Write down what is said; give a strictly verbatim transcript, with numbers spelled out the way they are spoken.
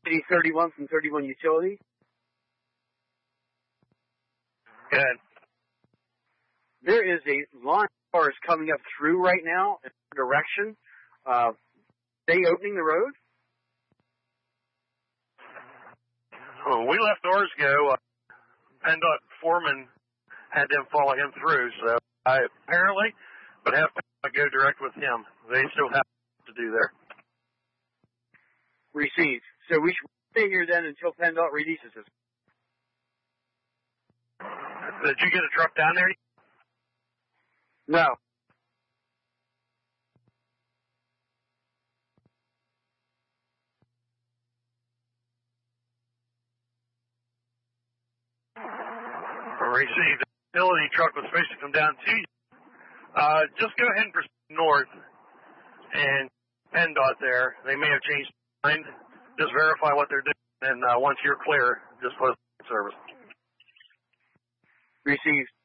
City thirty-one from thirty-one Utilities. Good. There is a line of cars coming up through right now in our direction. Uh, they opening the road? Well, we left ours go. Uh, PennDOT foreman had them follow him through, so I apparently, but have to go direct with him. They still have to do there. Received. So we should stay here then until PennDOT releases us. Did you get a truck down there? No. Received. The utility truck was supposed to come down to you. Uh, just go ahead and proceed north and PennDOT there. They may have changed their mind. Just verify what they're doing, and uh, once you're clear, just let us service. Received.